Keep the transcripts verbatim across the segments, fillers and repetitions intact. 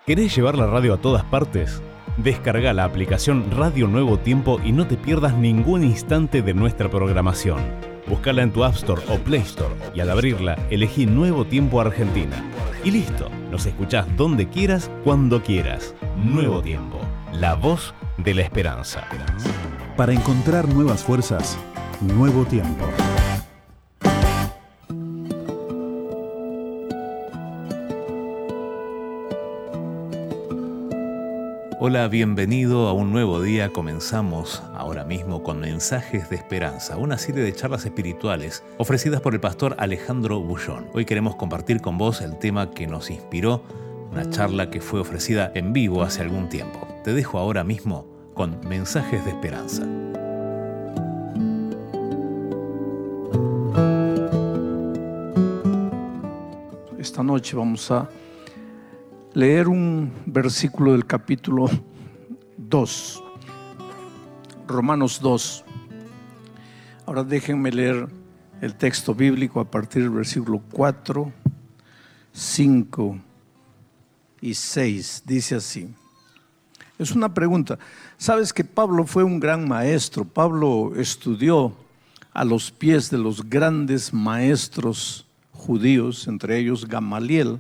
¿Querés llevar la radio a todas partes? Descarga la aplicación Radio Nuevo Tiempo y no te pierdas ningún instante de nuestra programación. Búscala en tu App Store o Play Store y al abrirla, elegí Nuevo Tiempo Argentina. Y listo, nos escuchás donde quieras, cuando quieras. Nuevo Tiempo, la voz de la esperanza. Para encontrar nuevas fuerzas, Nuevo Tiempo. Hola, bienvenido a un nuevo día. Comenzamos ahora mismo con Mensajes de Esperanza, una serie de charlas espirituales ofrecidas por el pastor Alejandro Bullón. Hoy queremos compartir con vos el tema que nos inspiró, una charla que fue ofrecida en vivo hace algún tiempo. Te dejo ahora mismo con Mensajes de Esperanza. Esta noche vamos a leer un versículo del capítulo dos, Romanos dos. Ahora déjenme leer el texto bíblico a partir del versículo cuatro, cinco y seis. Dice así. Es una pregunta. Sabes que Pablo fue un gran maestro. Pablo estudió a los pies de los grandes maestros judíos, entre ellos Gamaliel.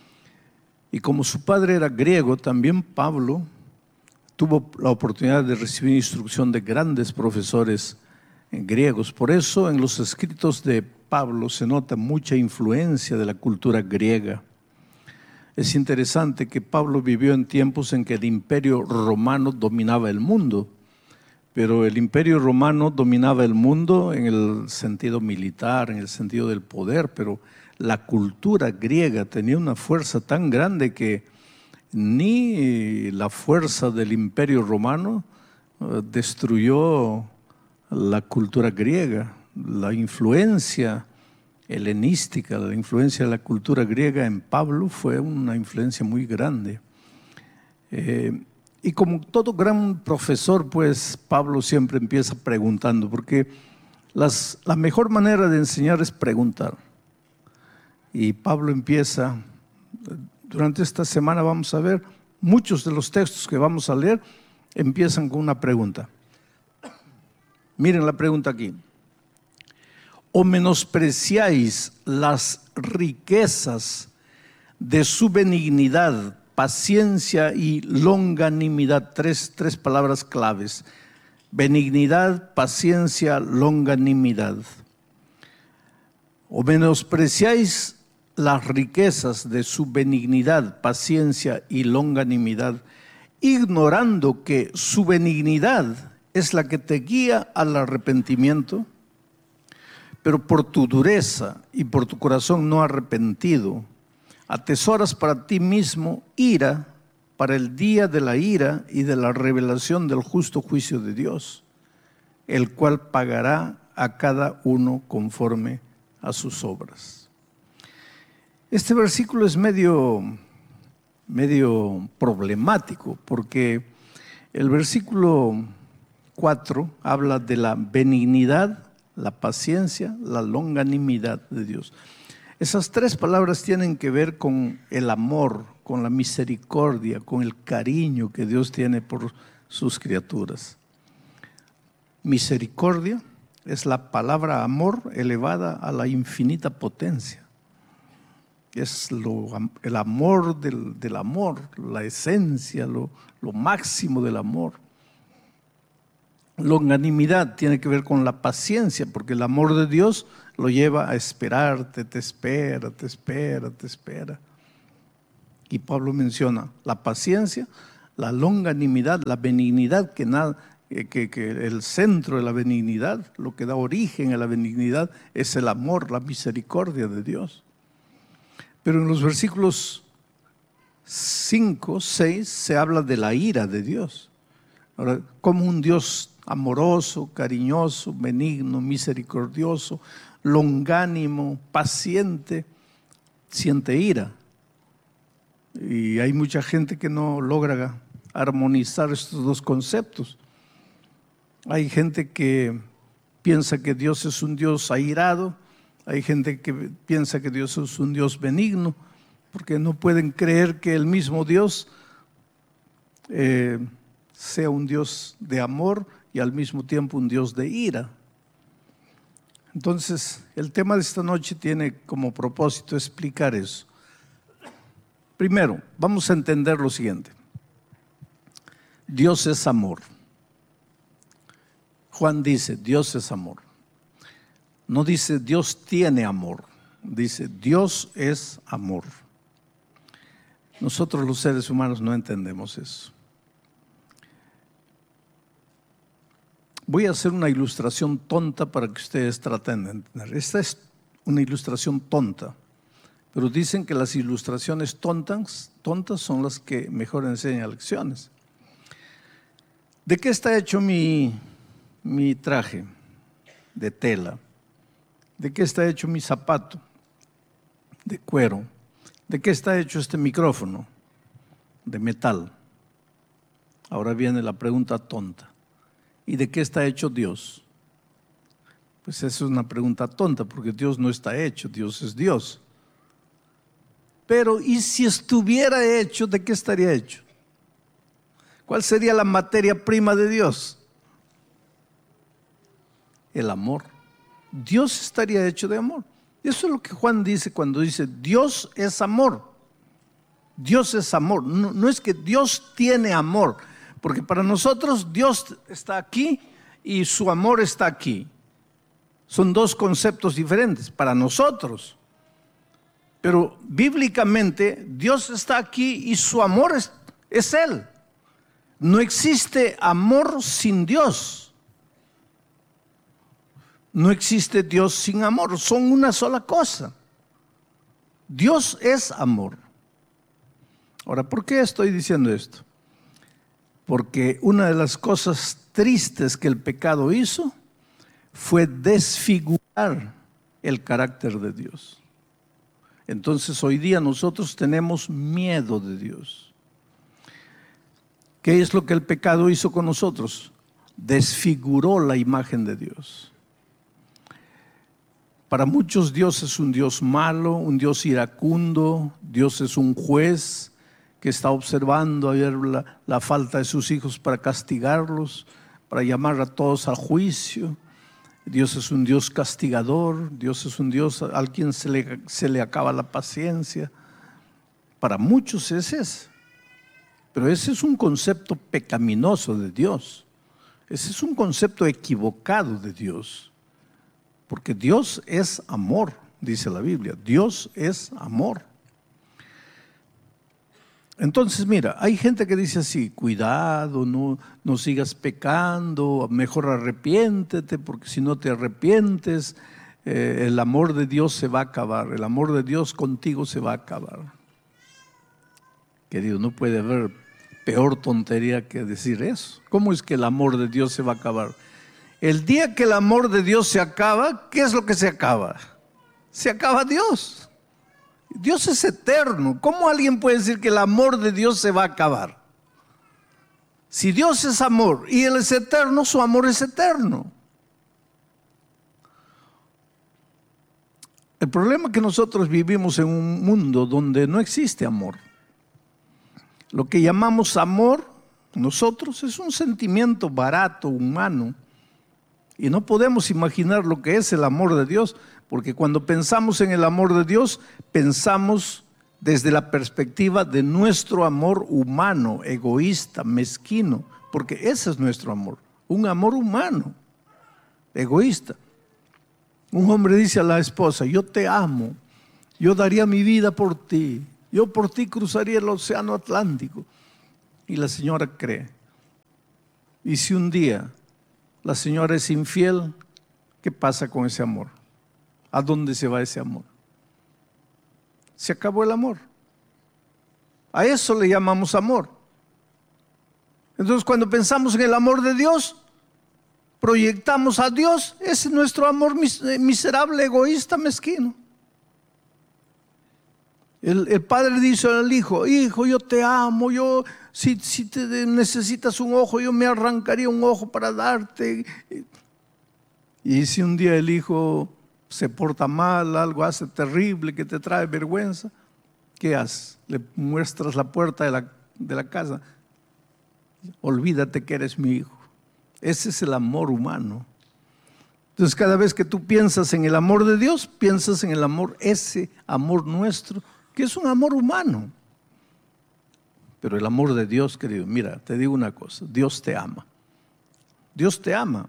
Y como su padre era griego, también Pablo tuvo la oportunidad de recibir instrucción de grandes profesores griegos. Por eso en los escritos de Pablo se nota mucha influencia de la cultura griega. Es interesante que Pablo vivió en tiempos en que el imperio romano dominaba el mundo, pero el imperio romano dominaba el mundo en el sentido militar, en el sentido del poder, pero la cultura griega tenía una fuerza tan grande que ni la fuerza del imperio romano uh, destruyó la cultura griega. La influencia helenística, la influencia de la cultura griega en Pablo fue una influencia muy grande. Eh, y como todo gran profesor, pues Pablo siempre empieza preguntando, porque las, la mejor manera de enseñar es preguntar. Y Pablo empieza, durante esta semana vamos a ver, muchos de los textos que vamos a leer empiezan con una pregunta. Miren la pregunta aquí. ¿O menospreciáis las riquezas de su benignidad, paciencia y longanimidad? Tres, tres palabras claves. Benignidad, paciencia, longanimidad. ¿O menospreciáis las riquezas de su benignidad, paciencia y longanimidad, ignorando que su benignidad es la que te guía al arrepentimiento? Pero por tu dureza y por tu corazón no arrepentido, atesoras para ti mismo ira para el día de la ira y de la revelación del justo juicio de Dios, el cual pagará a cada uno conforme a sus obras. Este versículo es medio, medio problemático porque el versículo cuatro habla de la benignidad, la paciencia, la longanimidad de Dios. Esas tres palabras tienen que ver con el amor, con la misericordia, con el cariño que Dios tiene por sus criaturas. Misericordia es la palabra amor elevada a la infinita potencia. Es lo, el amor del, del amor, la esencia, lo, lo máximo del amor. Longanimidad tiene que ver con la paciencia, porque el amor de Dios lo lleva a esperarte, te espera, te espera, te espera. Y Pablo menciona la paciencia, la longanimidad, la benignidad, que, nada, que, que el centro de la benignidad, lo que da origen a la benignidad es el amor, la misericordia de Dios. Pero en los versículos cinco, seis se habla de la ira de Dios. Ahora, como un Dios amoroso, cariñoso, benigno, misericordioso, longánimo, paciente, siente ira. Y hay mucha gente que no logra armonizar estos dos conceptos. Hay gente que piensa que Dios es un Dios airado, hay gente que piensa que Dios es un Dios benigno, porque no pueden creer que el mismo Dios eh, sea un Dios de amor y al mismo tiempo un Dios de ira. Entonces, el tema de esta noche tiene como propósito explicar eso. Primero, vamos a entender lo siguiente. Dios es amor. Juan dice, Dios es amor. No dice Dios tiene amor, dice Dios es amor. Nosotros los seres humanos no entendemos eso. Voy a hacer una ilustración tonta para que ustedes traten de entender. Esta es una ilustración tonta, pero dicen que las ilustraciones tontas, tontas son las que mejor enseñan lecciones. ¿De qué está hecho mi, mi traje? De tela. ¿De qué está hecho mi zapato? De cuero. ¿De qué está hecho este micrófono? De metal. Ahora viene la pregunta tonta. ¿Y de qué está hecho Dios? Pues esa es una pregunta tonta, porque Dios no está hecho, Dios es Dios. Pero, ¿y si estuviera hecho, de qué estaría hecho? ¿Cuál sería la materia prima de Dios? El amor. Dios estaría hecho de amor. Eso es lo que Juan dice cuando dice Dios es amor. Dios es amor. No, no es que Dios tiene amor, porque para nosotros Dios está aquí y su amor está aquí. Son dos conceptos diferentes para nosotros. Pero bíblicamente Dios está aquí y su amor es, es Él. No existe amor sin Dios. No existe Dios sin amor. Son una sola cosa. Dios es amor. Ahora, ¿por qué estoy diciendo esto? Porque una de las cosas tristes que el pecado hizo fue desfigurar el carácter de Dios. Entonces hoy día nosotros tenemos miedo de Dios. ¿Qué es lo que el pecado hizo con nosotros? Desfiguró la imagen de Dios. Para muchos Dios es un Dios malo, un Dios iracundo, Dios es un juez que está observando a ver la, la falta de sus hijos para castigarlos, para llamar a todos a juicio. Dios es un Dios castigador, Dios es un Dios al quien se le, se le acaba la paciencia. Para muchos es ese, pero ese es un concepto pecaminoso de Dios. Ese es un concepto equivocado de Dios, porque Dios es amor, dice la Biblia. Dios es amor. Entonces, mira, hay gente que dice así, cuidado, no, no sigas pecando, mejor arrepiéntete, porque si no te arrepientes, eh, el amor de Dios se va a acabar, el amor de Dios contigo se va a acabar. Querido, no puede haber peor tontería que decir eso. ¿Cómo es que el amor de Dios se va a acabar? El día que el amor de Dios se acaba, ¿qué es lo que se acaba? Se acaba Dios. Dios es eterno. ¿Cómo alguien puede decir que el amor de Dios se va a acabar? Si Dios es amor y Él es eterno, su amor es eterno. El problema es que nosotros vivimos en un mundo donde no existe amor. Lo que llamamos amor, nosotros, es un sentimiento barato, humano. Y no podemos imaginar lo que es el amor de Dios, porque cuando pensamos en el amor de Dios, pensamos desde la perspectiva de nuestro amor humano, egoísta, mezquino, porque ese es nuestro amor, un amor humano, egoísta. Un hombre dice a la esposa, yo te amo, yo daría mi vida por ti, yo por ti cruzaría el océano Atlántico. Y la señora cree. Y si un día la señora es infiel, ¿qué pasa con ese amor? ¿A dónde se va ese amor? Se acabó el amor. A eso le llamamos amor. Entonces, cuando pensamos en el amor de Dios, proyectamos a Dios, ese es nuestro amor miserable, egoísta, mezquino. El, el padre dice al hijo, hijo, yo te amo, yo si, si te necesitas un ojo, yo me arrancaría un ojo para darte. Y si un día el hijo se porta mal, algo hace terrible que te trae vergüenza, ¿qué haces? Le muestras la puerta de la, de la casa. Olvídate que eres mi hijo. Ese es el amor humano. Entonces cada vez que tú piensas en el amor de Dios, piensas en el amor, ese amor nuestro, que es un amor humano. Pero el amor de Dios, querido, mira, te digo una cosa, Dios te ama. Dios te ama.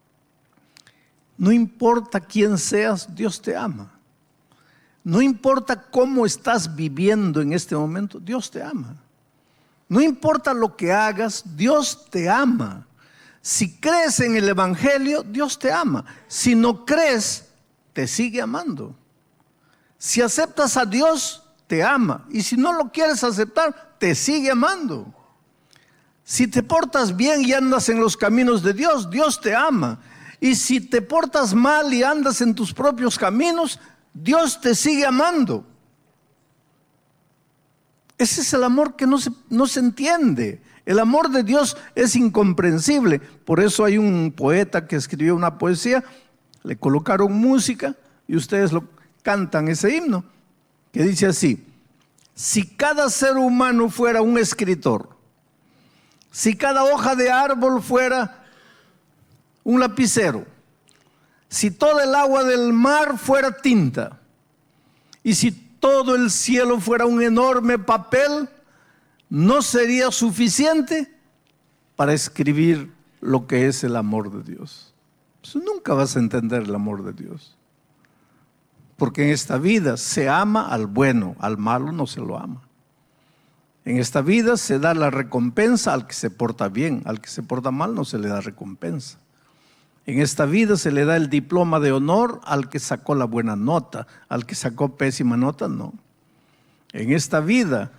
No importa quién seas, Dios te ama. No importa cómo estás viviendo en este momento, Dios te ama. No importa lo que hagas, Dios te ama. Si crees en el Evangelio, Dios te ama. Si no crees, te sigue amando. Si aceptas a Dios, te ama. Y si no lo quieres aceptar, te sigue amando. Si te portas bien y andas en los caminos de Dios, Dios te ama. Y si te portas mal y andas en tus propios caminos, Dios te sigue amando. Ese es el amor que no se, no se entiende. El amor de Dios es incomprensible. Por eso hay un poeta que escribió una poesía, le colocaron música y ustedes lo cantan ese himno, que dice así: si cada ser humano fuera un escritor, si cada hoja de árbol fuera un lapicero, si todo el agua del mar fuera tinta, y si todo el cielo fuera un enorme papel, no sería suficiente para escribir lo que es el amor de Dios. Pues nunca vas a entender el amor de Dios. Porque en esta vida se ama al bueno, al malo no se lo ama. En esta vida se da la recompensa al que se porta bien, al que se porta mal no se le da recompensa. En esta vida se le da el diploma de honor al que sacó la buena nota, al que sacó pésima nota, no. En esta vida,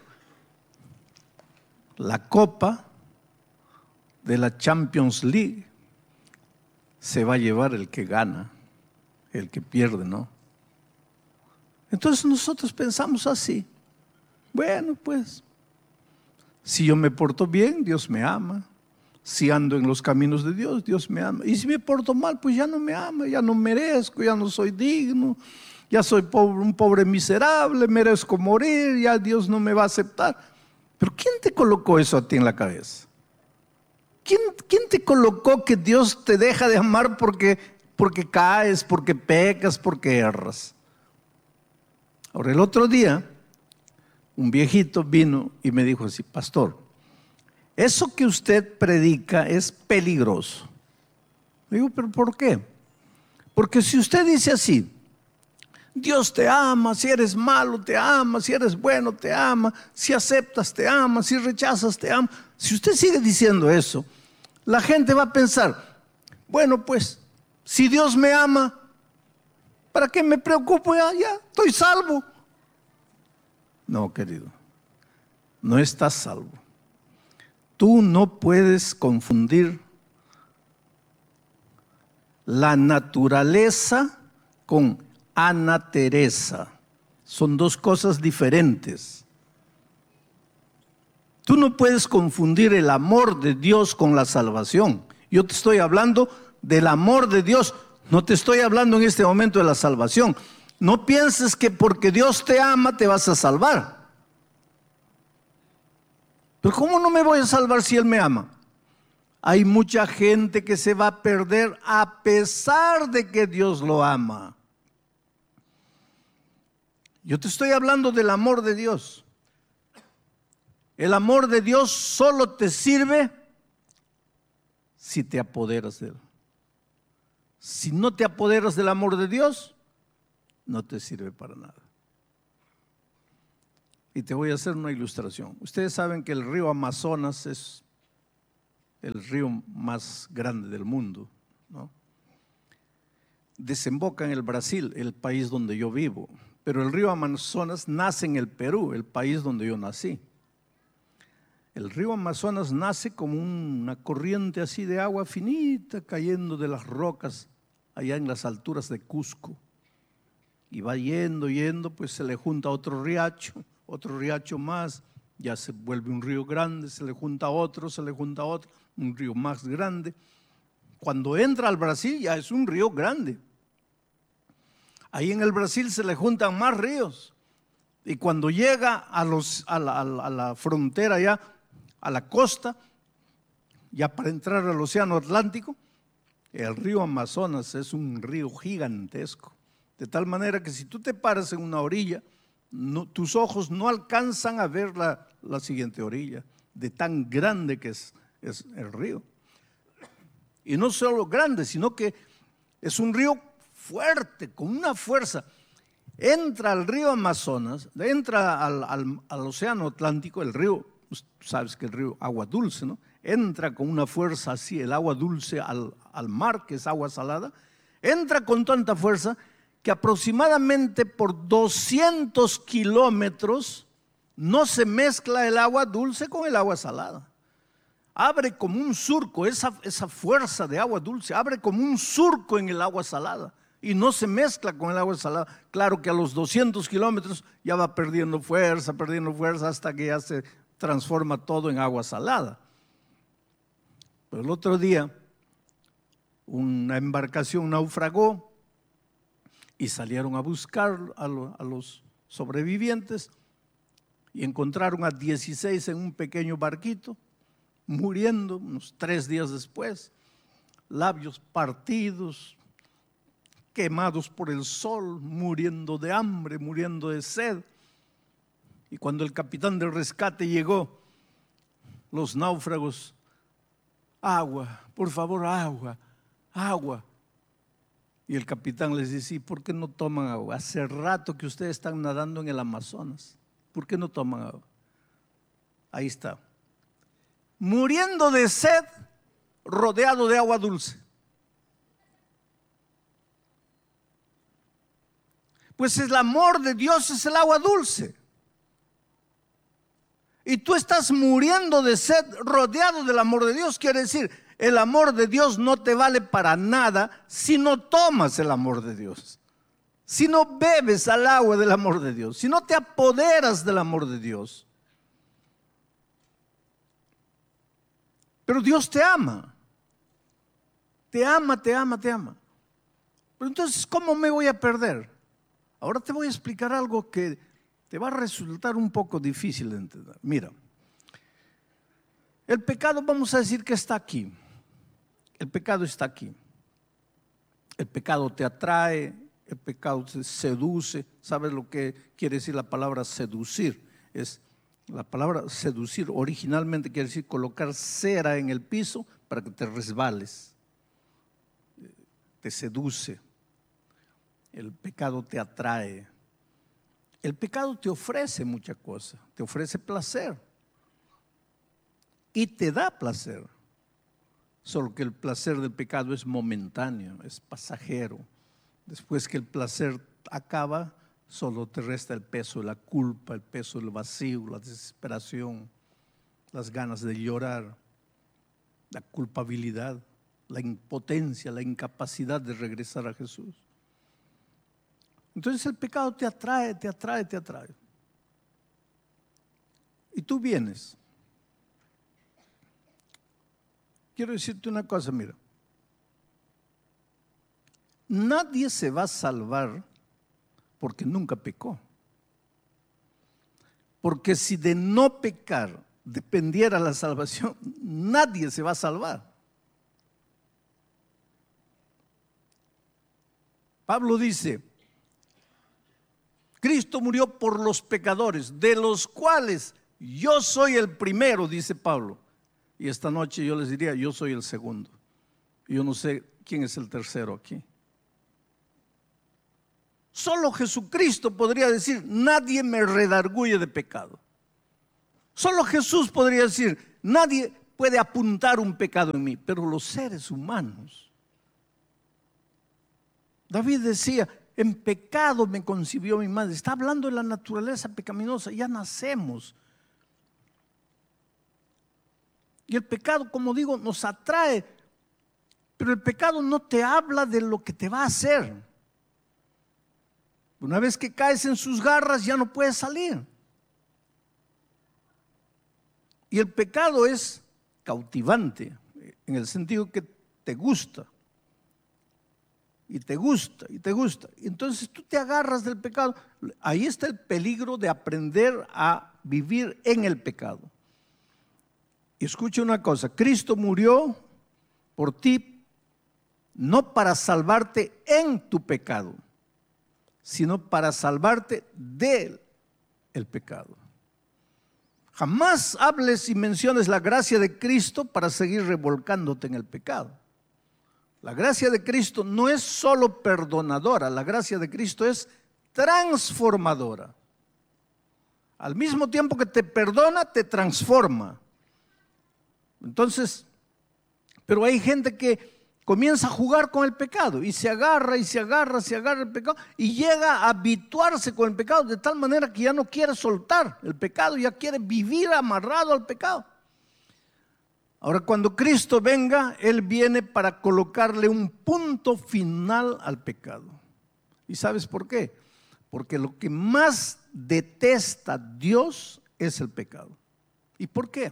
la copa de la Champions League se va a llevar el que gana, el que pierde, ¿no? Entonces nosotros pensamos así. Bueno, pues, si yo me porto bien, Dios me ama. Si ando en los caminos de Dios, Dios me ama. Y si me porto mal, pues ya no me ama, ya no merezco, ya no soy digno, ya soy pobre, un pobre miserable, merezco morir, ya Dios no me va a aceptar. Pero ¿quién te colocó eso a ti en la cabeza? ¿Quién, quién te colocó que Dios te deja de amar porque, porque caes, porque pecas, porque erras? Ahora, el otro día, un viejito vino y me dijo así: pastor, eso que usted predica es peligroso. Digo, ¿pero por qué? Porque si usted dice así, Dios te ama, si eres malo te ama, si eres bueno te ama, si aceptas te ama, si rechazas te ama. Si usted sigue diciendo eso, la gente va a pensar, bueno, pues, si Dios me ama, ¿para qué me preocupo? Ya, ya, estoy salvo. No, querido, no estás salvo. Tú no puedes confundir la naturaleza con anateresa. Son dos cosas diferentes. Tú no puedes confundir el amor de Dios con la salvación. Yo te estoy hablando del amor de Dios. No te estoy hablando en este momento de la salvación. No pienses que porque Dios te ama te vas a salvar. Pero ¿cómo no me voy a salvar si Él me ama? Hay mucha gente que se va a perder a pesar de que Dios lo ama. Yo te estoy hablando del amor de Dios. El amor de Dios solo te sirve si te apoderas de Él. Si no te apoderas del amor de Dios, no te sirve para nada. Y te voy a hacer una ilustración. Ustedes saben que el río Amazonas es el río más grande del mundo, ¿no? Desemboca en el Brasil, el país donde yo vivo. Pero el río Amazonas nace en el Perú, el país donde yo nací. El río Amazonas nace como una corriente así de agua finita cayendo de las rocas allá en las alturas de Cusco. Y va yendo, yendo, pues se le junta otro riacho, otro riacho más, ya se vuelve un río grande, se le junta otro, se le junta otro, un río más grande. Cuando entra al Brasil ya es un río grande. Ahí en el Brasil se le juntan más ríos Y cuando llega a, los, a, la, a, la, a la frontera ya, a la costa, ya para entrar al océano Atlántico, el río Amazonas es un río gigantesco. De tal manera que si tú te paras en una orilla, no, tus ojos no alcanzan a ver la, la siguiente orilla, de tan grande que es, es el río. Y no solo grande, sino que es un río fuerte, con una fuerza. Entra al río Amazonas, entra al, al, al océano Atlántico, el río, sabes que el río agua dulce, ¿no? Entra con una fuerza así, el agua dulce al, al mar, que es agua salada, entra con tanta fuerza que aproximadamente por doscientos kilómetros no se mezcla el agua dulce con el agua salada. Abre como un surco, esa, esa fuerza de agua dulce, abre como un surco en el agua salada y no se mezcla con el agua salada. Claro que a los doscientos kilómetros ya va perdiendo fuerza, perdiendo fuerza hasta que ya se transforma todo en agua salada. Pero el otro día una embarcación naufragó y salieron a buscar a, lo, a los sobrevivientes y encontraron a dieciséis en un pequeño barquito, muriendo unos tres días después, labios partidos, quemados por el sol, muriendo de hambre, muriendo de sed. Y cuando el capitán del rescate llegó, los náufragos, agua, por favor, agua, agua. Y el capitán les dice, ¿y por qué no toman agua? Hace rato que ustedes están nadando en el Amazonas, ¿por qué no toman agua? Ahí está, muriendo de sed, rodeado de agua dulce. Pues el amor de Dios es el agua dulce. Y tú estás muriendo de sed, rodeado del amor de Dios. Quiere decir, el amor de Dios no te vale para nada si no tomas el amor de Dios, si no bebes al agua del amor de Dios, si no te apoderas del amor de Dios. Pero Dios te ama, te ama, te ama, te ama. Pero entonces, ¿cómo me voy a perder? Ahora te voy a explicar algo que te va a resultar un poco difícil de entender. Mira, el pecado, vamos a decir que está aquí. El pecado está aquí. El pecado te atrae, el pecado te seduce. ¿Sabes lo que quiere decir la palabra seducir? Es la palabra seducir originalmente quiere decir colocar cera en el piso para que te resbales. Te seduce. El pecado te atrae. El pecado te ofrece muchas cosas, te ofrece placer y te da placer, solo que el placer del pecado es momentáneo, es pasajero. Después que el placer acaba, solo te resta el peso de la culpa, el peso del vacío, la desesperación, las ganas de llorar, la culpabilidad, la impotencia, la incapacidad de regresar a Jesús. Entonces el pecado te atrae, te atrae, te atrae. Y tú vienes. Quiero decirte una cosa, mira. Nadie se va a salvar porque nunca pecó. Porque si de no pecar dependiera la salvación, nadie se va a salvar. Pablo dice, Cristo murió por los pecadores, de los cuales yo soy el primero, dice Pablo. Y esta noche yo les diría, yo soy el segundo. Yo no sé quién es el tercero aquí. Solo Jesucristo podría decir, nadie me redarguye de pecado. Solo Jesús podría decir, nadie puede apuntar un pecado en mí, pero los seres humanos. David decía, en pecado me concibió mi madre. Está hablando de la naturaleza pecaminosa, ya nacemos. Y el pecado, como digo, nos atrae, pero el pecado no te habla de lo que te va a hacer. Una vez que caes en sus garras ya no puedes salir. Y el pecado es cautivante, en el sentido que te gusta. y te gusta, y te gusta. Y entonces tú te agarras del pecado. Ahí está el peligro de aprender a vivir en el pecado. Y escucha una cosa, Cristo murió por ti, no para salvarte en tu pecado, sino para salvarte del el pecado. Jamás hables y menciones la gracia de Cristo para seguir revolcándote en el pecado. La gracia de Cristo no es solo perdonadora, la gracia de Cristo es transformadora. Al mismo tiempo que te perdona, te transforma. Entonces, pero hay gente que comienza a jugar con el pecado y se agarra y se agarra, se agarra el pecado y llega a habituarse con el pecado de tal manera que ya no quiere soltar el pecado, ya quiere vivir amarrado al pecado. Ahora, cuando Cristo venga, Él viene para colocarle un punto final al pecado. ¿Y sabes por qué? Porque lo que más detesta Dios es el pecado. ¿Y por qué?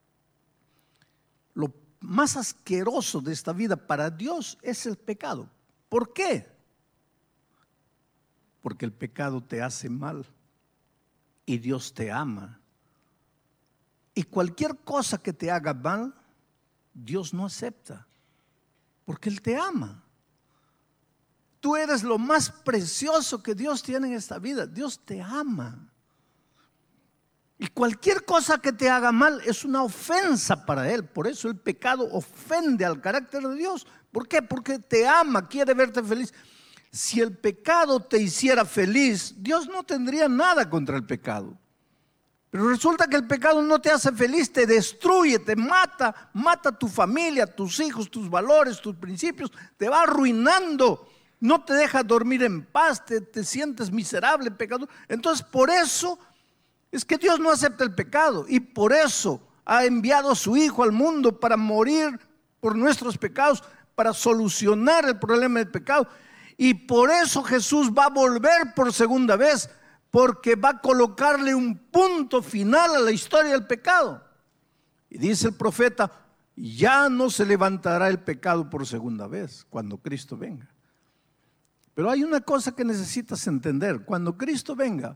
Lo más asqueroso de esta vida para Dios es el pecado. ¿Por qué? Porque el pecado te hace mal y Dios te ama. Y cualquier cosa que te haga mal, Dios no acepta, porque Él te ama. Tú eres lo más precioso que Dios tiene en esta vida. Dios te ama. Y cualquier cosa que te haga mal es una ofensa para Él. Por eso el pecado ofende al carácter de Dios. ¿Por qué? Porque te ama, quiere verte feliz. Si el pecado te hiciera feliz, Dios no tendría nada contra el pecado. Pero resulta que el pecado no te hace feliz, te destruye, te mata, mata a tu familia, tus hijos, tus valores, tus principios, te va arruinando, no te deja dormir en paz, te, te sientes miserable, pecador. Entonces por eso es que Dios no acepta el pecado y por eso ha enviado a su Hijo al mundo para morir por nuestros pecados, para solucionar el problema del pecado. Y por eso Jesús va a volver por segunda vez, porque va a colocarle un punto final a la historia del pecado. Y dice el profeta, ya no se levantará el pecado por segunda vez cuando Cristo venga. Pero hay una cosa que necesitas entender. Cuando Cristo venga,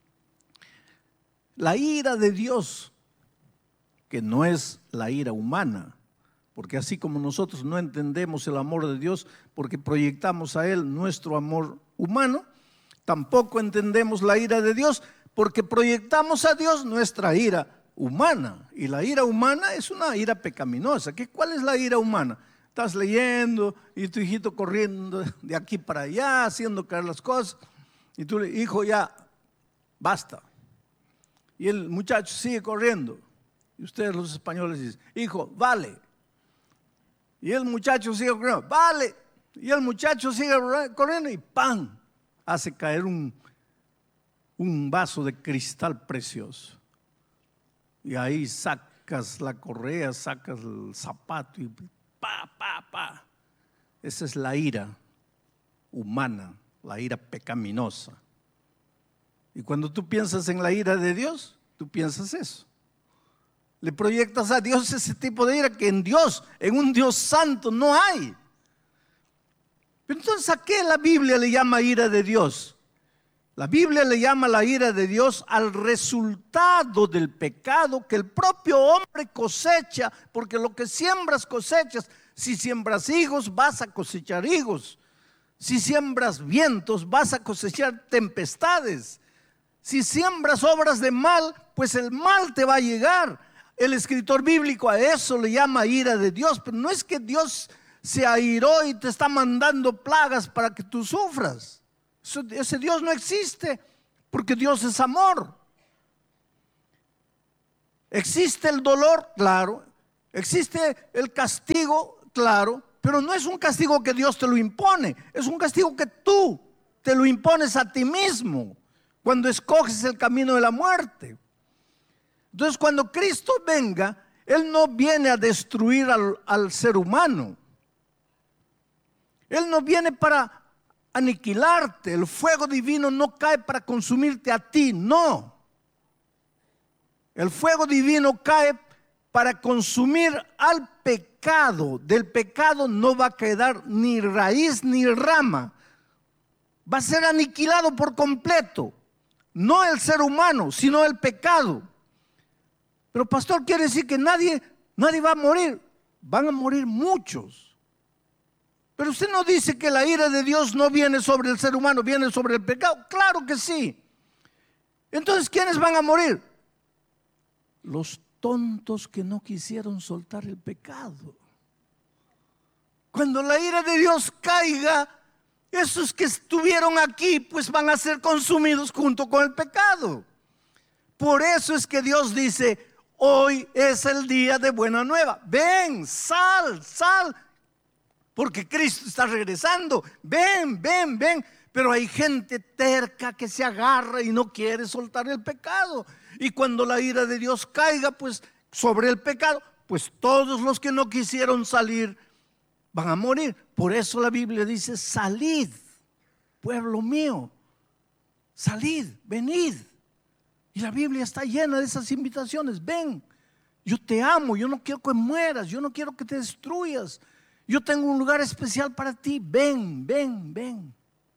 la ira de Dios, que no es la ira humana, porque así como nosotros no entendemos el amor de Dios porque proyectamos a Él nuestro amor humano, tampoco entendemos la ira de Dios porque proyectamos a Dios nuestra ira humana. Y la ira humana es una ira pecaminosa. ¿Qué, ¿Cuál es la ira humana? Estás leyendo y tu hijito corriendo de aquí para allá, haciendo caer las cosas. Y tú le dices, hijo, ya, basta. Y el muchacho sigue corriendo. Y ustedes los españoles dicen, hijo, vale. Y el muchacho sigue corriendo, vale. Y el muchacho sigue corriendo y ¡pam! Hace caer un, un vaso de cristal precioso. Y ahí sacas la correa, sacas el zapato y pa, pa, pa. Esa es la ira humana, la ira pecaminosa. Y cuando tú piensas en la ira de Dios, tú piensas eso. Le proyectas a Dios ese tipo de ira que en Dios, en un Dios santo, no hay. Pero entonces, ¿a qué la Biblia le llama ira de Dios? La Biblia le llama la ira de Dios al resultado del pecado que el propio hombre cosecha, porque lo que siembras cosechas. Si siembras higos, vas a cosechar higos. Si siembras vientos, vas a cosechar tempestades. Si siembras obras de mal, pues el mal te va a llegar. El escritor bíblico a eso le llama ira de Dios, pero no es que Dios se airó y te está mandando plagas para que tú sufras. Eso, ese Dios no existe, porque Dios es amor. Existe el dolor, claro. Existe el castigo, claro. Pero no es un castigo que Dios te lo impone. Es un castigo que tú te lo impones a ti mismo cuando escoges el camino de la muerte. Entonces, cuando Cristo venga, Él no viene a destruir al, al ser humano. Él no viene para aniquilarte. El fuego divino no cae para consumirte a ti, no. El fuego divino cae para consumir al pecado. Del pecado no va a quedar ni raíz ni rama. Va a ser aniquilado por completo. No el ser humano, sino el pecado. Pero pastor, quiere decir que nadie, nadie va a morir. Van a morir muchos. Pero usted no dice que la ira de Dios no viene sobre el ser humano, viene sobre el pecado. Claro que sí. Entonces, ¿quiénes van a morir? Los tontos que no quisieron soltar el pecado. Cuando la ira de Dios caiga, esos que estuvieron aquí pues van a ser consumidos junto con el pecado. Por eso es que Dios dice: hoy es el día de buena nueva. Ven, sal, sal, porque Cristo está regresando. Ven, ven, ven. Pero hay gente terca que se agarra y no quiere soltar el pecado. Y cuando la ira de Dios caiga pues sobre el pecado, pues todos los que no quisieron salir van a morir. Por eso la Biblia dice: salid, pueblo mío, salid, venid. Y la Biblia está llena de esas invitaciones. Ven, yo te amo, yo no quiero que mueras, yo no quiero que te destruyas. Yo tengo un lugar especial para ti. Ven, ven, ven.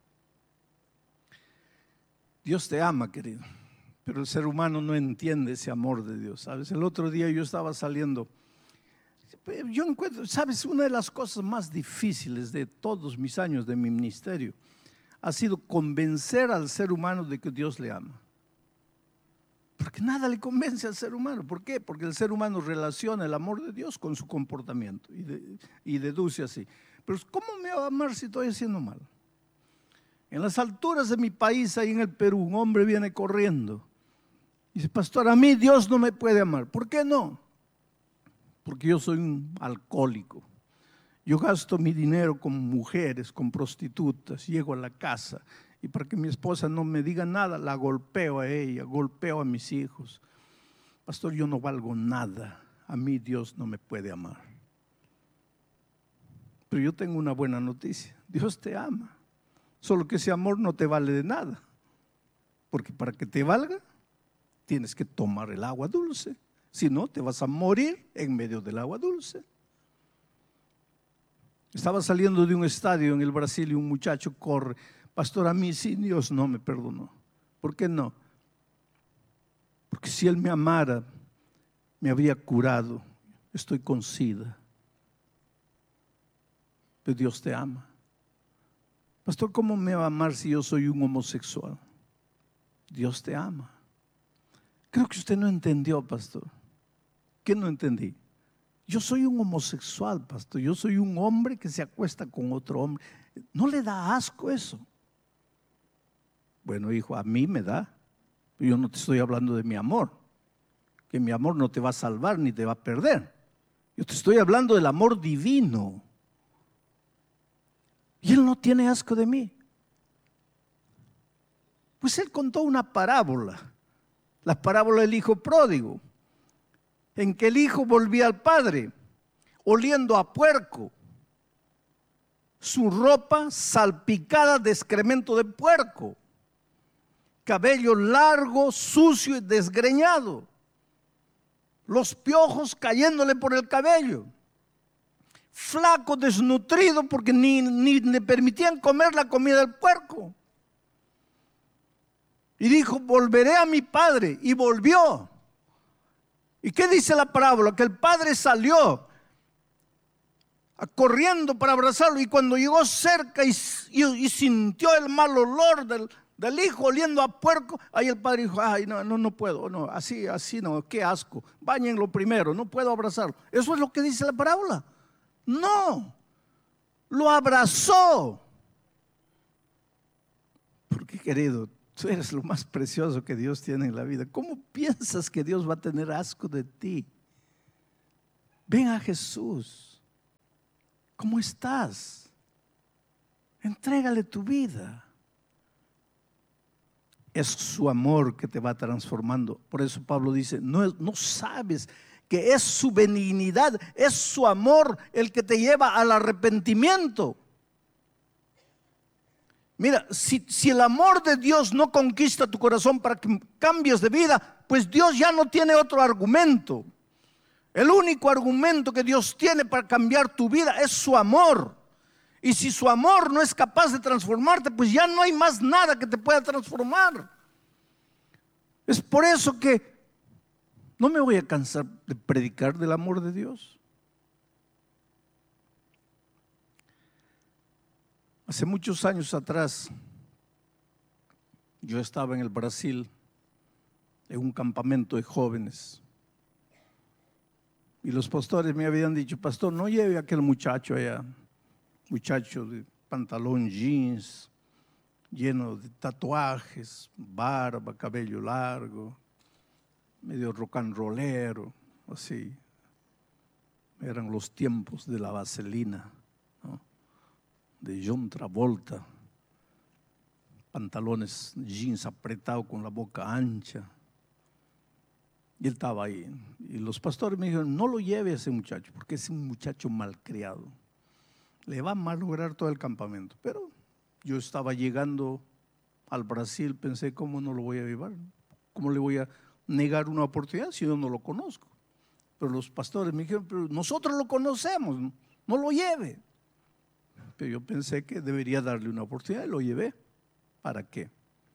Dios te ama, querido, pero el ser humano no entiende ese amor de Dios. ¿Sabes? El otro día yo estaba saliendo. Yo encuentro, ¿sabes? Una de las cosas más difíciles de todos mis años de mi ministerio ha sido convencer al ser humano de que Dios le ama. Porque nada le convence al ser humano. ¿Por qué? Porque el ser humano relaciona el amor de Dios con su comportamiento y, de, y deduce así. Pero ¿cómo me va a amar si estoy haciendo mal? En las alturas de mi país, ahí en el Perú, un hombre viene corriendo y dice: pastor, a mí Dios no me puede amar. ¿Por qué no? Porque yo soy un alcohólico. Yo gasto mi dinero con mujeres, con prostitutas. Llego a la casa y para que mi esposa no me diga nada, la golpeo a ella, golpeo a mis hijos. Pastor, yo no valgo nada. A mí Dios no me puede amar. Pero yo tengo una buena noticia: Dios te ama. Solo que ese amor no te vale de nada. Porque para que te valga, tienes que tomar el agua dulce. Si no, te vas a morir en medio del agua dulce. Estaba saliendo de un estadio en el Brasil y un muchacho corre: pastor, a mí sí Dios no me perdonó. ¿Por qué no? Porque si Él me amara, me habría curado. Estoy con SIDA. Pero Dios te ama. Pastor, ¿cómo me va a amar si yo soy un homosexual? Dios te ama. Creo que usted no entendió, pastor. ¿Qué no entendí? Yo soy un homosexual, pastor. Yo soy un hombre que se acuesta con otro hombre. ¿No le da asco eso? Bueno, hijo, a mí me da. Pero yo no te estoy hablando de mi amor. Que mi amor no te va a salvar ni te va a perder. Yo te estoy hablando del amor divino. Y Él no tiene asco de mí. Pues Él contó una parábola. La parábola del hijo pródigo, en que el hijo volvía al padre oliendo a puerco, su ropa salpicada de excremento de puerco, cabello largo, sucio y desgreñado, los piojos cayéndole por el cabello, flaco, desnutrido, porque ni, ni le permitían comer la comida del puerco. Y dijo: volveré a mi padre. Y volvió. ¿Y qué dice la parábola? Que el padre salió corriendo para abrazarlo, y cuando llegó cerca y, y, y sintió el mal olor del, del hijo oliendo a puerco, ahí el padre dijo: ay, no, no, no puedo, no, así, así no, qué asco, báñenlo primero, no puedo abrazarlo. Eso es lo que dice la parábola. No, lo abrazó. Porque, querido, tú eres lo más precioso que Dios tiene en la vida. ¿Cómo piensas que Dios va a tener asco de ti? Ven a Jesús. ¿Cómo estás? Entrégale tu vida. Es su amor que te va transformando. Por eso Pablo dice: no, no sabes que es su benignidad, es su amor el que te lleva al arrepentimiento. Mira, si, si el amor de Dios no conquista tu corazón para que cambies de vida, pues Dios ya no tiene otro argumento. El único argumento que Dios tiene para cambiar tu vida es su amor. Y si su amor no es capaz de transformarte, pues ya no hay más nada que te pueda transformar. Es por eso que no me voy a cansar de predicar del amor de Dios. Hace muchos años atrás, yo estaba en el Brasil, en un campamento de jóvenes. Y los pastores me habían dicho: pastor, no lleve a aquel muchacho allá, muchacho de pantalón jeans, lleno de tatuajes, barba, cabello largo, medio rock and rollero, así. Eran los tiempos de la vaselina, ¿no? De John Travolta, pantalones jeans apretados con la boca ancha. Y él estaba ahí. Y los pastores me dijeron: no lo lleve a ese muchacho, porque es un muchacho malcriado. Le va a malograr todo el campamento. Pero yo estaba llegando al Brasil, pensé: ¿cómo no lo voy a llevar? ¿Cómo le voy a negar una oportunidad si yo no lo conozco? Pero los pastores me dijeron: pero nosotros lo conocemos, no lo lleve. Pero yo pensé que debería darle una oportunidad y lo llevé. ¿Para qué?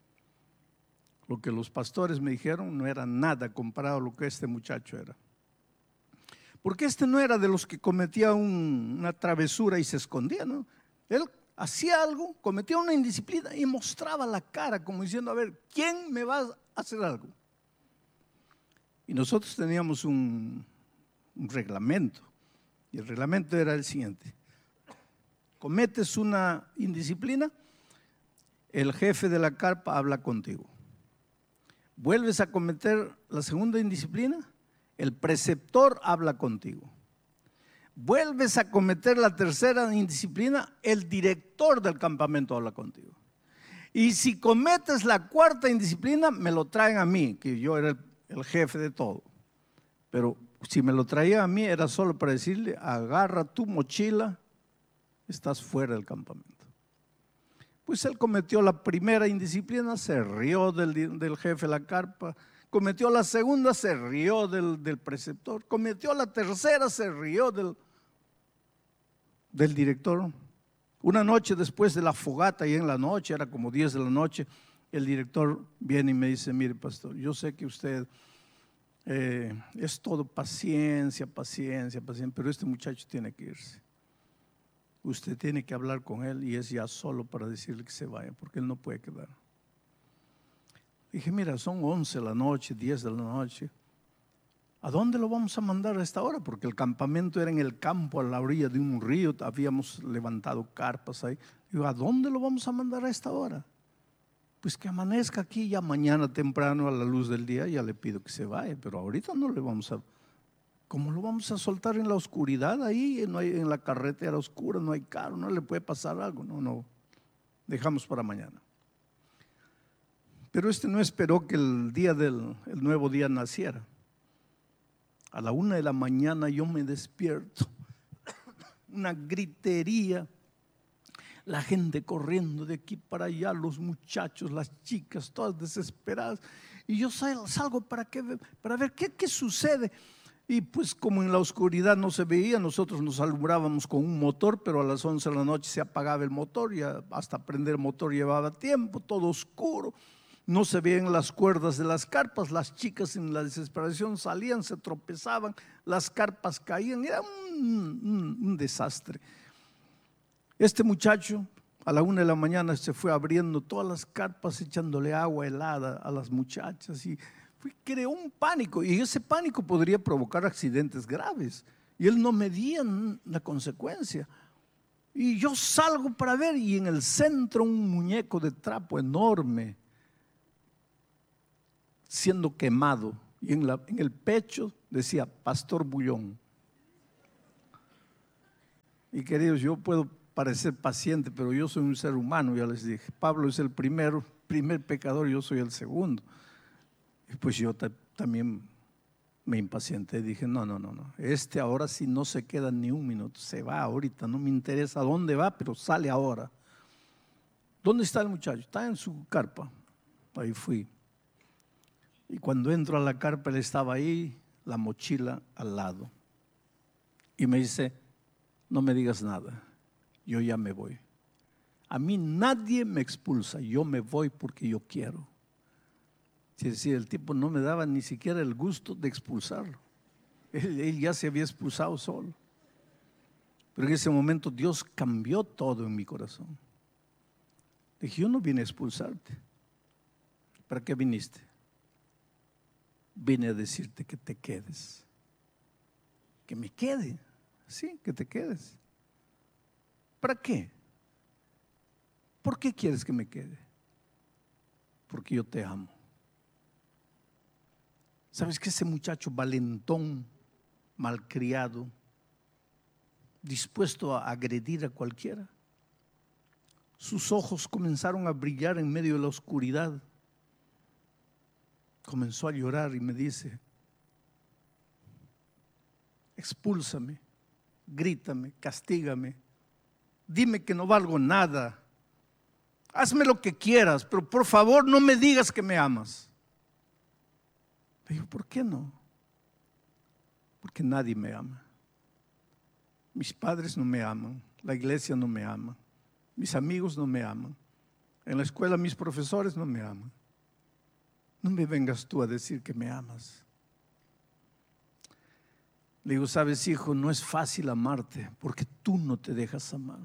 Lo que los pastores me dijeron no era nada comparado a lo que este muchacho era. Porque este no era de los que cometía un, una travesura y se escondía, ¿no? Él hacía algo, cometía una indisciplina y mostraba la cara como diciendo: a ver, ¿quién me va a hacer algo? Y nosotros teníamos un, un reglamento. Y el reglamento era el siguiente: cometes una indisciplina, el jefe de la carpa habla contigo. Vuelves a cometer la segunda indisciplina, el preceptor habla contigo. Vuelves a cometer la tercera indisciplina, el director del campamento habla contigo. Y si cometes la cuarta indisciplina, me lo traen a mí, que yo era el, el jefe de todo. Pero si me lo traía a mí, era solo para decirle: agarra tu mochila, estás fuera del campamento. Pues él cometió la primera indisciplina, se rió del, del jefe de la carpa. Cometió la segunda, se rió del, del preceptor. Cometió la tercera, se rió del, del director. Una noche después de la fogata, y en la noche, era como diez de la noche, el director viene y me dice: mire, pastor, yo sé que usted eh, es todo paciencia, paciencia, paciencia, pero este muchacho tiene que irse. Usted tiene que hablar con él y es ya solo para decirle que se vaya, porque él no puede quedar. Dije: mira, son once de la noche, diez de la noche. ¿A dónde lo vamos a mandar a esta hora? Porque el campamento era en el campo, a la orilla de un río. Habíamos levantado carpas ahí. Digo: ¿a dónde lo vamos a mandar a esta hora? Pues que amanezca aquí, ya mañana temprano a la luz del día ya le pido que se vaya, pero ahorita no le vamos a... ¿Cómo lo vamos a soltar en la oscuridad ahí? No hay, en la carretera oscura, no hay carro, no le puede pasar algo. No, no, dejamos para mañana. Pero este no esperó que el día del el nuevo día naciera. A la una de la mañana yo me despierto, una gritería, la gente corriendo de aquí para allá, los muchachos, las chicas, todas desesperadas. Y yo salgo para, qué, para ver qué, qué sucede. Y pues como en la oscuridad no se veía, nosotros nos alumbrábamos con un motor, pero a las once de la noche se apagaba el motor y hasta prender el motor llevaba tiempo, todo oscuro. No se veían las cuerdas de las carpas, las chicas en la desesperación salían, se tropezaban, las carpas caían, era un, un, un desastre. Este muchacho a la una de la mañana se fue abriendo todas las carpas, echándole agua helada a las muchachas y creó un pánico, y ese pánico podría provocar accidentes graves, y él no medía la consecuencia. Y yo salgo para ver, y en el centro un muñeco de trapo enorme siendo quemado, y en, la, en el pecho decía Pastor Bullón. Y queridos, yo puedo parecer paciente, pero yo soy un ser humano, ya les dije. Pablo es el primero, primer pecador, yo soy el segundo. Y pues yo también me impacienté, dije: no, no, no, no, este ahora sí no se queda ni un minuto, se va ahorita, no me interesa dónde va, pero sale ahora. ¿Dónde está el muchacho? Está en su carpa. Ahí fui. Y cuando entro a la carpa, él estaba ahí, la mochila al lado y me dice, no me digas nada, yo ya me voy. A mí nadie me expulsa, yo me voy porque yo quiero. Es decir, el tipo no me daba ni siquiera el gusto de expulsarlo. Él, él ya se había expulsado solo. Pero en ese momento Dios cambió todo en mi corazón. Dije, yo no vine a expulsarte. ¿Para qué viniste? Vine a decirte que te quedes. Que me quede. Sí, que te quedes. ¿Para qué? ¿Por qué quieres que me quede? Porque yo te amo. ¿Sabes que ese muchacho valentón, malcriado, dispuesto a agredir a cualquiera? Sus ojos comenzaron a brillar en medio de la oscuridad. Comenzó a llorar y me dice, expúlsame, grítame, castígame, dime que no valgo nada, hazme lo que quieras, pero por favor no me digas que me amas. Le digo, ¿por qué no? Porque nadie me ama. Mis padres no me aman, la iglesia no me ama, mis amigos no me aman, en la escuela mis profesores no me aman. No me vengas tú a decir que me amas. Le digo, sabes, hijo, no es fácil amarte porque tú no te dejas amar.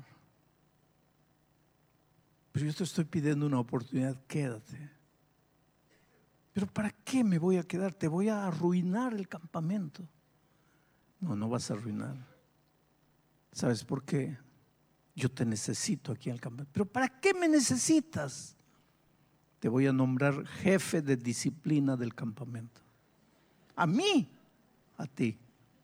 Pero yo te estoy pidiendo una oportunidad, quédate. ¿Pero para qué me voy a quedar? Te voy a arruinar el campamento. No, no vas a arruinar. ¿Sabes por qué? Yo te necesito aquí en el campamento. ¿Pero para qué me necesitas? Te voy a nombrar jefe de disciplina del campamento. A mí, a ti.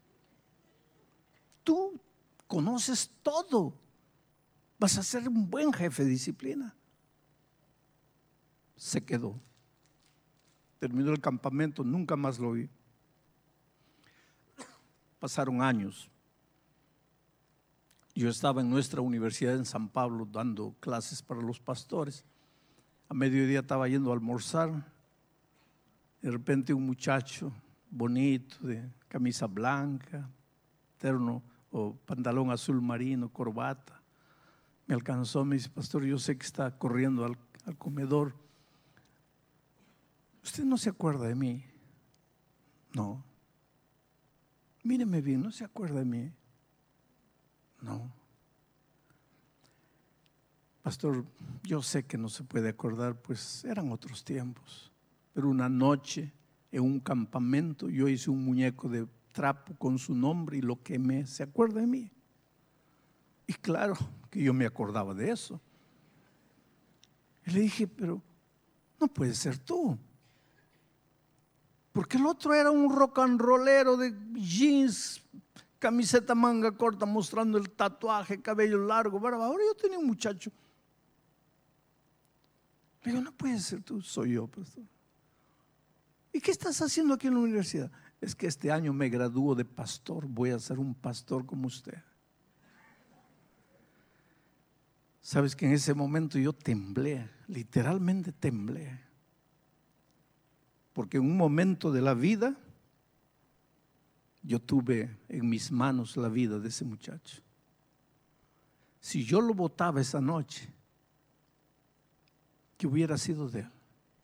Tú conoces todo. Vas a ser un buen jefe de disciplina. Se quedó. Terminó el campamento, nunca más lo vi. Pasaron años. Yo estaba en nuestra universidad en San Pablo dando clases para los pastores. A mediodía estaba yendo a almorzar. De repente un muchacho bonito, de camisa blanca, terno o pantalón azul marino, corbata, me alcanzó, me dice, pastor, yo sé que está corriendo al, al comedor. ¿Usted no se acuerda de mí? No. Míreme bien, ¿no se acuerda de mí? No. Pastor, yo sé que no se puede acordar, pues eran otros tiempos. Pero una noche en un campamento yo hice un muñeco de trapo con su nombre y lo quemé. ¿Se acuerda de mí? Y claro que yo me acordaba de eso. Y le dije, pero no puede ser tú. Porque el otro era un rock and rollero de jeans, camiseta manga corta mostrando el tatuaje, cabello largo, barba. Ahora yo tenía un muchacho. Le digo, no puede ser tú, soy yo, pastor. ¿Y qué estás haciendo aquí en la universidad? Es que este año me gradúo de pastor, voy a ser un pastor como usted. Sabes que en ese momento yo temblé, literalmente temblé. Porque en un momento de la vida, yo tuve en mis manos la vida de ese muchacho. Si yo lo botaba esa noche, ¿qué hubiera sido de él?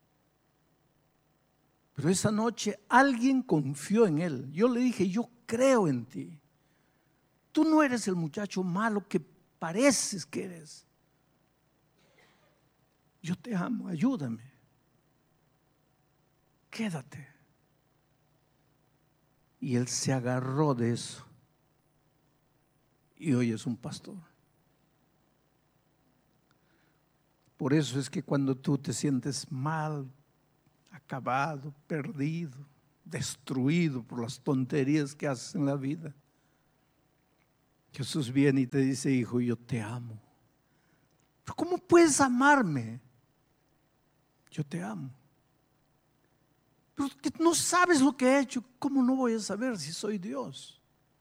Pero esa noche alguien confió en él. Yo le dije, yo creo en ti. Tú no eres el muchacho malo que pareces que eres. Yo te amo, ayúdame. Quédate. Y él se agarró de eso. Y hoy es un pastor. Por eso es que cuando tú te sientes mal, acabado, perdido, destruido por las tonterías que haces en la vida, Jesús viene y te dice, hijo, yo te amo. ¿Pero cómo puedes amarme? Yo te amo. Pero que no sabes lo que he hecho. ¿Cómo no voy a saber si soy Dios?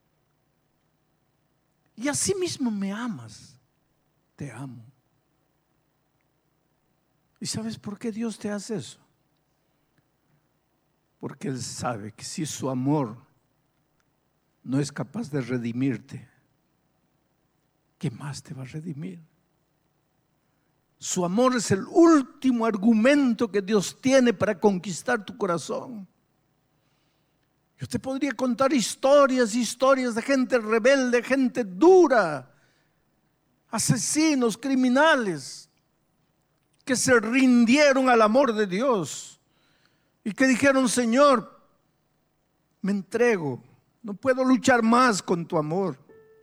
Y así mismo me amas. Te amo. ¿Y sabes por qué Dios te hace eso? porque Él sabe que si su amor no es capaz de redimirte, ¿qué más te va a redimir? Su amor es el último argumento que Dios tiene para conquistar tu corazón. Yo te podría contar historias, historias de gente rebelde, gente dura, asesinos, criminales, que se rindieron al amor de Dios y que dijeron: Señor, me entrego, no puedo luchar más con tu amor.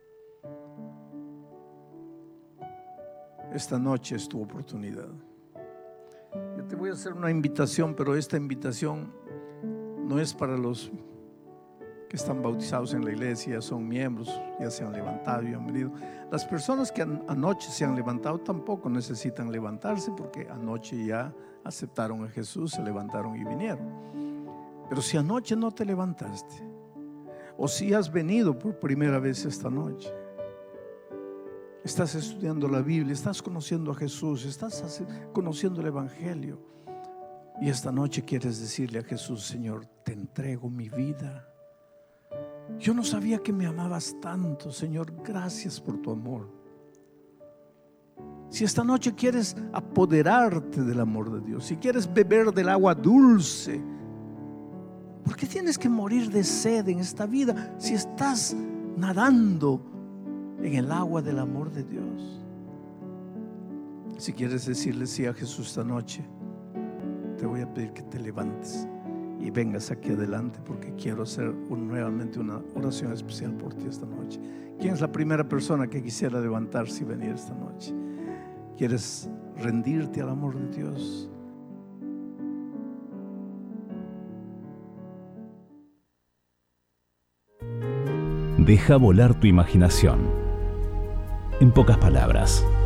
Esta noche es tu oportunidad. Yo te voy a hacer una invitación, pero esta invitación no es para los que están bautizados en la iglesia, son miembros, ya se han levantado y han venido. Las personas que an- anoche se han levantado tampoco necesitan levantarse, porque anoche ya aceptaron a Jesús, se levantaron y vinieron. Pero si anoche no te levantaste, o si has venido por primera vez esta noche, estás estudiando la Biblia, estás conociendo a Jesús, estás conociendo el Evangelio, y esta noche quieres decirle a Jesús: Señor, te entrego mi vida. Yo no sabía que me amabas tanto, Señor, gracias por tu amor. Si esta noche quieres apoderarte del amor de Dios, si quieres beber del agua dulce, ¿por qué tienes que morir de sed en esta vida si estás nadando en el agua del amor de Dios? Si quieres decirle sí a Jesús esta noche, te voy a pedir que te levantes y vengas aquí adelante, porque quiero hacer un, nuevamente una oración especial por ti esta noche. ¿Quién es la primera persona que quisiera levantarse y venir esta noche? ¿Quieres rendirte al amor de Dios? Deja volar tu imaginación. En pocas palabras,